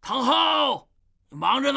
唐昊，你忙着呢。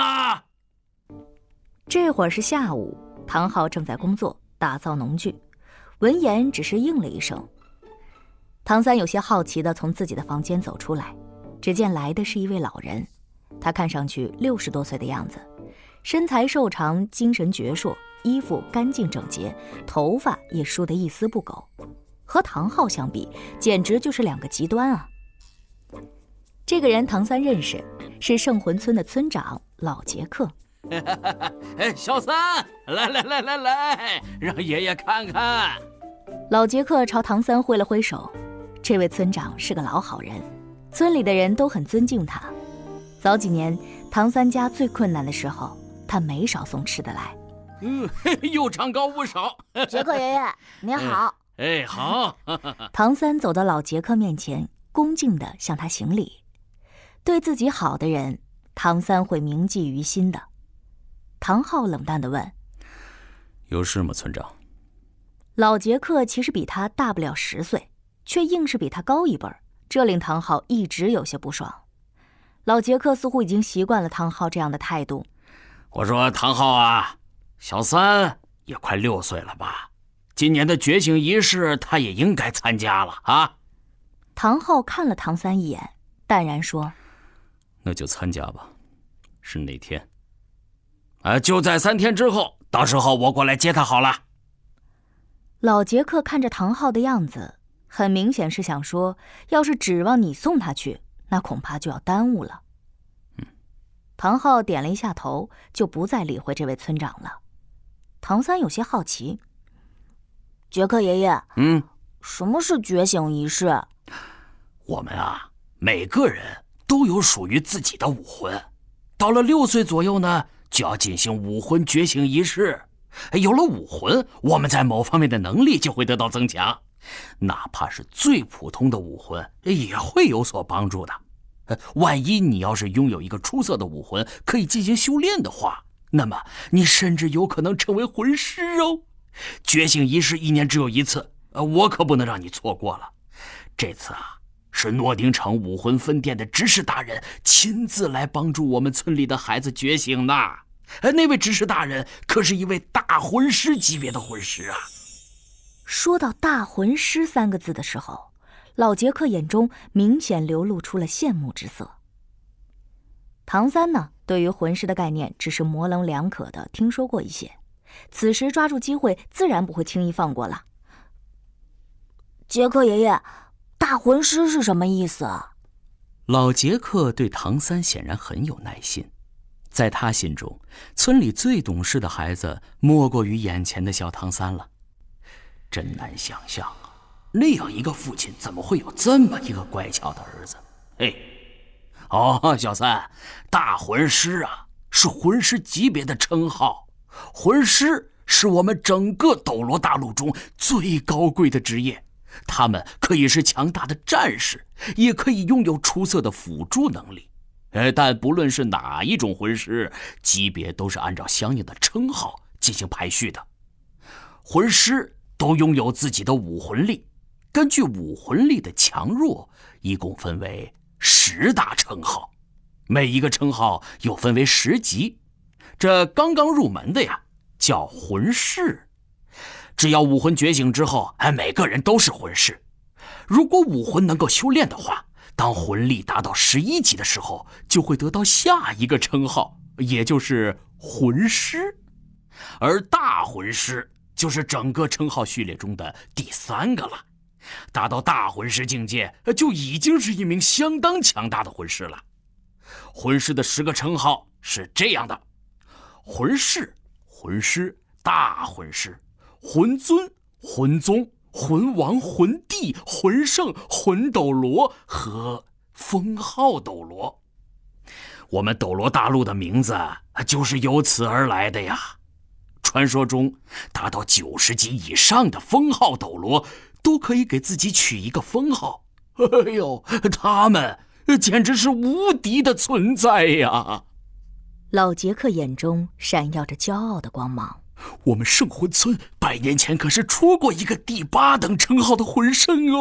这会儿是下午，唐昊正在工作打造农具，闻言只是应了一声。唐三有些好奇地从自己的房间走出来，只见来的是一位老人，他看上去60多岁的样子，身材瘦长，精神矍铄，衣服干净整洁，头发也梳得一丝不苟，和唐昊相比，简直就是两个极端啊！这个人唐三认识，是圣魂村的村长老杰克。 小三，来，让爷爷看看。 老杰克朝唐三挥了挥手。这位村长是个老好人，村里的人都很尊敬他。早几年唐三家最困难的时候，他没少送吃的来。 又长高不少。 杰克爷爷您好。 好。 唐三走到老杰克面前，恭敬地向他行礼。对自己好的人，唐三会铭记于心的。唐昊冷淡地问： 有事吗，村长？ 老杰克其实比他大不了10岁，却硬是比他高一辈，这令唐昊一直有些不爽。老杰克似乎已经习惯了唐昊这样的态度。 我说唐昊啊，小三也快6岁了吧，今年的觉醒仪式他也应该参加了啊。 唐昊看了唐三一眼，淡然说： 那就参加吧。是哪天？ 就在3天之后，到时候我过来接他好了。 老杰克看着唐昊的样子，很明显是想说，要是指望你送他去，那恐怕就要耽误了。唐昊点了一下头，就不再理会这位村长了。唐三有些好奇： 杰克爷爷，什么是觉醒仪式？ 我们啊，每个人都有属于自己的武魂，到了6岁左右呢，就要进行武魂觉醒仪式。有了武魂，我们在某方面的能力就会得到增强，哪怕是最普通的武魂也会有所帮助的。万一你要是拥有一个出色的武魂可以进行修炼的话，那么你甚至有可能成为魂师哦。觉醒仪式1年只有1次，我可不能让你错过了。这次啊，是诺丁城武魂分店的执事大人亲自来帮助我们村里的孩子觉醒呢。那位执事大人可是一位大魂师级别的魂师啊。 说到大魂师3个字的时候，老杰克眼中明显流露出了羡慕之色。唐三呢，对于魂师的概念只是模棱两可的听说过一些，此时抓住机会自然不会轻易放过了。 杰克爷爷，大魂师是什么意思啊？ 老杰克对唐三显然很有耐心，在他心中，村里最懂事的孩子莫过于眼前的小唐三了。 真难想象啊，那样一个父亲怎么会有这么一个乖巧的儿子？小三，大魂师啊，是魂师级别的称号。魂师是我们整个斗罗大陆中最高贵的职业，他们可以是强大的战士，也可以拥有出色的辅助能力。但不论是哪一种魂师，级别都是按照相应的称号进行排序的。魂师都拥有自己的武魂力，根据武魂力的强弱，一共分为10大称号，每一个称号又分为10级。这刚刚入门的呀，叫魂师。只要武魂觉醒之后，每个人都是魂师。如果武魂能够修炼的话，当魂力达到11级的时候，就会得到下一个称号，也就是魂师。而大魂师就是整个称号序列中的第3个了。达到大魂师境界，就已经是一名相当强大的魂师了。魂师的10个称号是这样的：魂士、魂师、大魂师、魂尊、魂宗、魂王、魂帝、魂圣、魂斗罗和封号斗罗。我们斗罗大陆的名字就是由此而来的呀。传说中，达到90级以上的封号斗罗都可以给自己取一个封号。他们简直是无敌的存在呀！ 老杰克眼中闪耀着骄傲的光芒。 我们圣魂村100年前可是出过一个第8等称号的魂圣哦，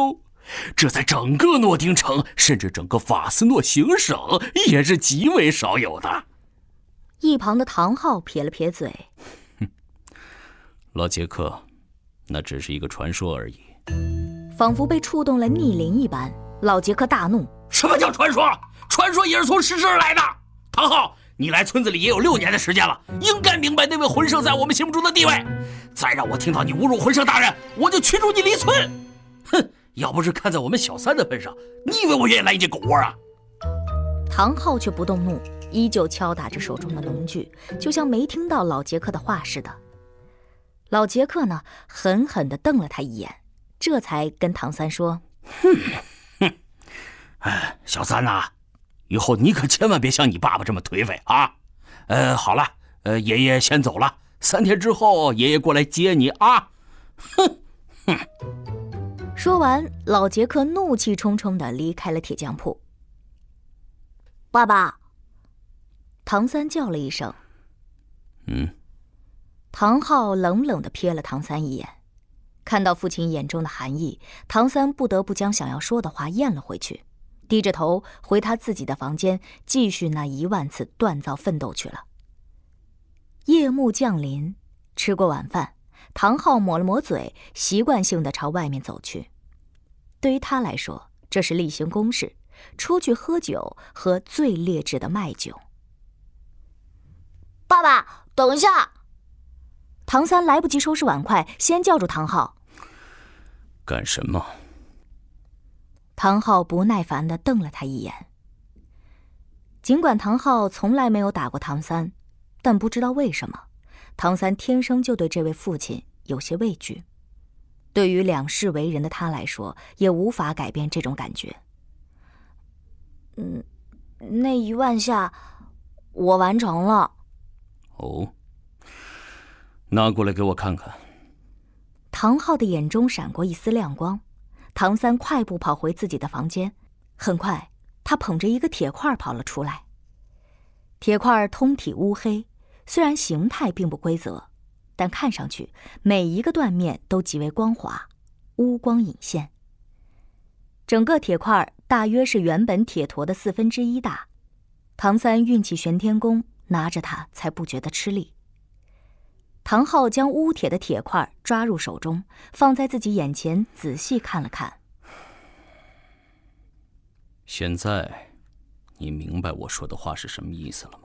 这在整个诺丁城，甚至整个法斯诺行省也是极为少有的。 一旁的唐昊撇了撇嘴：“ 老杰克，那只是一个传说而已。” 仿佛被触动了逆鳞一般，老杰克大怒：“ 什么叫传说？传说也是从实质而来的。唐昊，你来村子里也有6年的时间了，应该明白那位魂圣在我们心目中的地位。再让我听到你侮辱魂圣大人，我就驱逐你离村！哼！要不是看在我们小三的份上，你以为我愿意来你这狗窝啊？” 唐昊却不动怒，依旧敲打着手中的农具，就像没听到老杰克的话似的。老杰克呢，狠狠地瞪了他一眼，这才跟唐三说：“ 小三呐，以后你可千万别像你爸爸这么颓废啊！好了，爷爷先走了，3天之后爷爷过来接你啊！”哼！ 说完，老杰克怒气冲冲地离开了铁匠铺。 爸爸， 唐三叫了一声。 “ 唐昊冷冷地瞥了唐三一眼，看到父亲眼中的寒意，唐三不得不将想要说的话咽了回去，低着头回他自己的房间，继续那10000次锻造奋斗去了。夜幕降临，吃过晚饭，唐昊抹了抹嘴，习惯性地朝外面走去。对于他来说，这是例行公事，出去喝酒，喝最劣质的麦酒。 爸爸，等一下！ 唐三来不及收拾碗筷，先叫住唐昊：“ 干什么？” 唐昊不耐烦地瞪了他一眼。尽管唐昊从来没有打过唐三，但不知道为什么，唐三天生就对这位父亲有些畏惧。对于两世为人的他来说，也无法改变这种感觉。 那10000下我完成了。 哦，拿过来给我看看。 唐昊的眼中闪过一丝亮光，唐三快步跑回自己的房间，很快他捧着一个铁块跑了出来。铁块通体乌黑，虽然形态并不规则，但看上去每一个断面都极为光滑，乌光隐现。整个铁块大约是原本铁坨的1/4大，唐三运起玄天功，拿着它才不觉得吃力。唐昊将乌铁的铁块抓入手中，放在自己眼前仔细看了看。 现在你明白我说的话是什么意思了吗？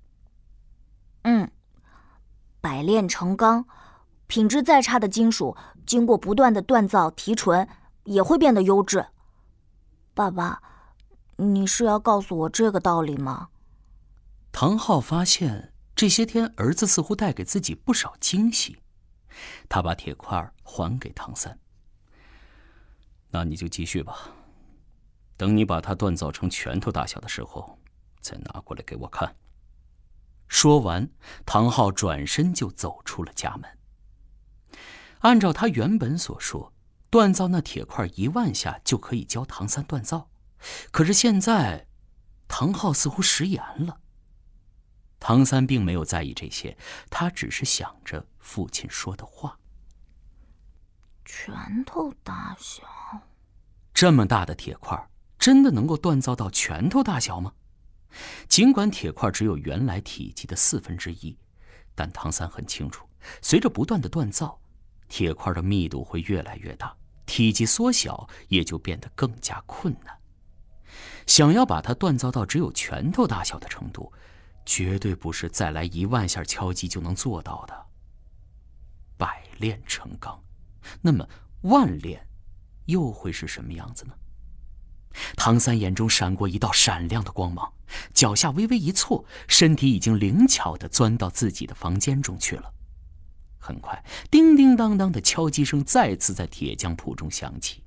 百炼成钢，品质再差的金属，经过不断的锻造提纯，也会变得优质。爸爸，你是要告诉我这个道理吗？ 唐昊发现这些天儿子似乎带给自己不少惊喜，他把铁块还给唐三。那你就继续吧，等你把它锻造成拳头大小的时候，再拿过来给我看。说完，唐昊转身就走出了家门。按照他原本所说，锻造那铁块10000下就可以教唐三锻造，可是现在唐昊似乎食言了。唐三并没有在意这些，他只是想着父亲说的话。 拳头大小， 这么大的铁块真的能够锻造到拳头大小吗？尽管铁块只有原来体积的1/4，但唐三很清楚，随着不断的锻造，铁块的密度会越来越大，体积缩小也就变得更加困难。想要把它锻造到只有拳头大小的程度，绝对不是再来10000下敲击就能做到的。百炼成钢，那么万炼又会是什么样子呢？唐三眼中闪过一道闪亮的光芒，脚下微微一错，身体已经灵巧地钻到自己的房间中去了。很快，叮叮当当的敲击声再次在铁匠铺中响起。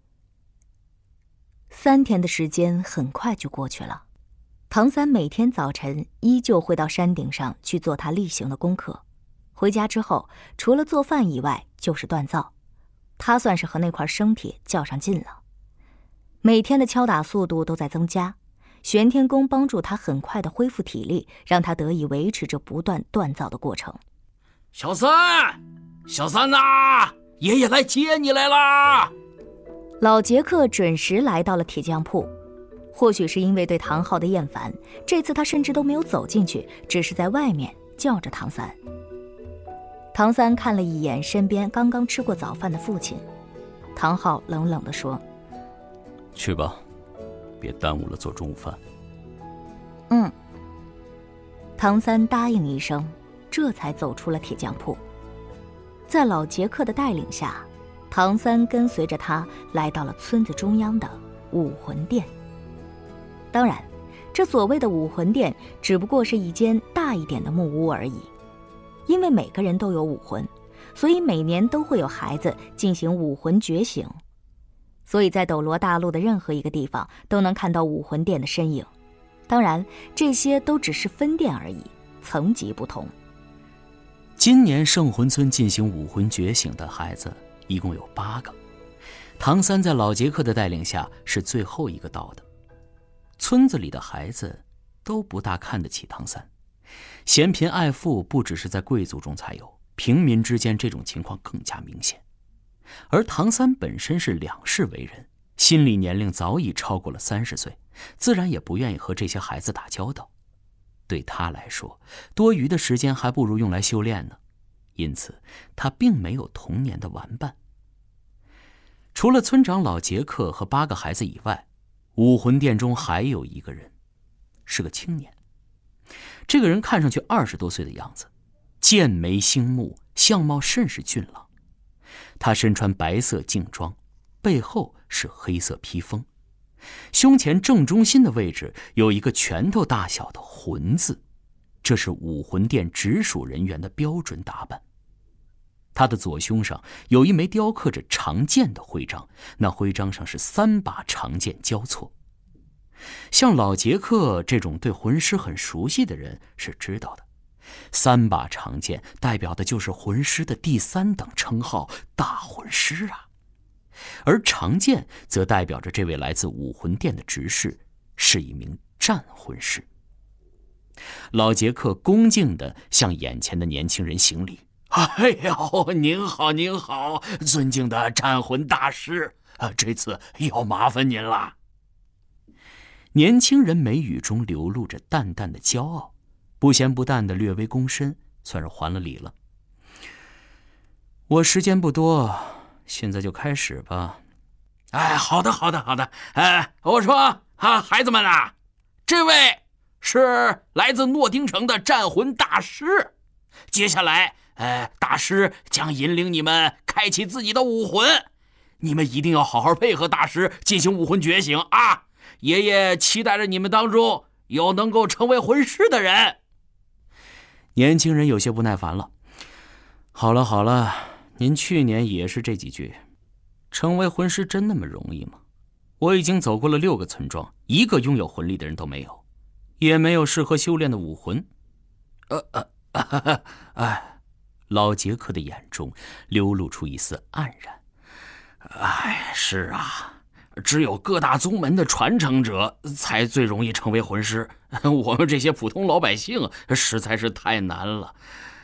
3天的时间很快就过去了，唐三每天早晨依旧会到山顶上去做他例行的功课，回家之后除了做饭以外就是锻造，他算是和那块生铁较上劲了。每天的敲打速度都在增加，玄天功帮助他很快地恢复体力，让他得以维持着不断锻造的过程。 小三呐，爷爷来接你来啦！ 老杰克准时来到了铁匠铺。或许是因为对唐昊的厌烦，这次他甚至都没有走进去，只是在外面叫着唐三。唐三看了一眼身边刚刚吃过早饭的父亲，唐昊冷冷地说：“ 去吧，别耽误了做中午饭。” 唐三答应一声，这才走出了铁匠铺。在老杰克的带领下，唐三跟随着他来到了村子中央的武魂殿。当然，这所谓的武魂殿只不过是一间大一点的木屋而已。因为每个人都有武魂，所以每年都会有孩子进行武魂觉醒。所以在斗罗大陆的任何一个地方都能看到武魂殿的身影。当然，这些都只是分店而已，层级不同。 今年圣魂村进行武魂觉醒的孩子一共有8个，唐三在老杰克的带领下是最后一个到的。村子里的孩子都不大看得起唐三，嫌贫爱富不只是在贵族中才有，平民之间这种情况更加明显。而唐三本身是2世为人，心理年龄早已超过了30岁，自然也不愿意和这些孩子打交道。对他来说，多余的时间还不如用来修炼呢，因此他并没有童年的玩伴。除了村长老杰克和8个孩子以外，武魂殿中还有一个人，是个青年。这个人看上去20多岁的样子，剑眉星目，相貌甚是俊朗。他身穿白色劲装，背后是黑色披风，胸前正中心的位置有一个拳头大小的魂字，这是武魂殿直属人员的标准打扮。他的左胸上有一枚雕刻着长剑的徽章，那徽章上是3把长剑交错。像老杰克这种对魂师很熟悉的人是知道的，3把长剑代表的就是魂师的第3等称号大魂师啊。而长剑则代表着这位来自武魂殿的执事是一名战魂师。老杰克恭敬地向眼前的年轻人行礼：“ 哎呦，您好您好，尊敬的战魂大师，这次要麻烦您了。” 年轻人眉宇中流露着淡淡的骄傲，不咸不淡的略微躬身，算是还了礼了。“我时间不多，现在就开始吧。”“ 哎，好的好的好的。我说孩子们啊，这位是来自诺丁城的战魂大师，接下来大师将引领你们开启自己的武魂，你们一定要好好配合大师进行武魂觉醒啊！爷爷期待着你们当中有能够成为魂师的人。” 年轻人有些不耐烦了：“好了好了，您去年也是这几句，成为魂师真那么容易吗？我已经走过了6个村庄，一个拥有魂力的人都没有，也没有适合修炼的武魂。”老杰克的眼中流露出一丝黯然。 “是啊，只有各大宗门的传承者才最容易成为魂师，我们这些普通老百姓实在是太难了。”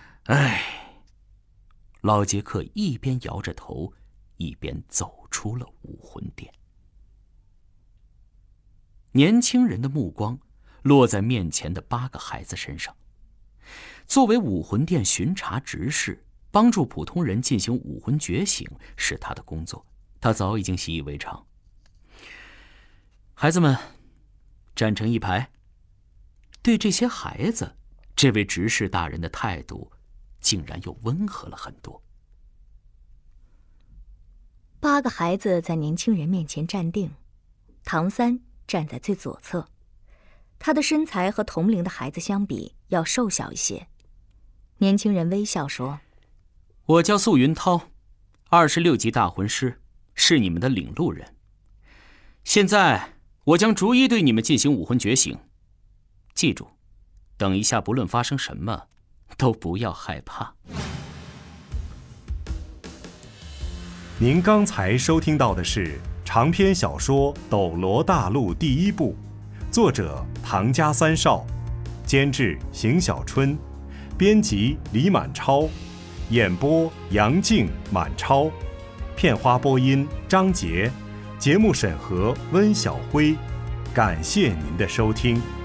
老杰克一边摇着头，一边走出了武魂殿。年轻人的目光落在面前的8个孩子身上。作为武魂殿巡查执事，帮助普通人进行武魂觉醒是他的工作，他早已经习以为常。孩子们，站成一排。对这些孩子，这位执事大人的态度竟然又温和了很多。 8个孩子在年轻人面前站定，唐三站在最左侧，他的身材和同龄的孩子相比要瘦小一些。年轻人微笑说：“ 我叫素云涛，26级大魂师，是你们的领路人。现在我将逐一对你们进行武魂觉醒，记住，等一下不论发生什么，都不要害怕。” 您刚才收听到的是长篇小说《斗罗大陆》第1部，作者唐家三少，监制邢小春，编辑李满超，演播杨静、满超，片花播音张杰， 节目审核温晓辉，感谢您的收听。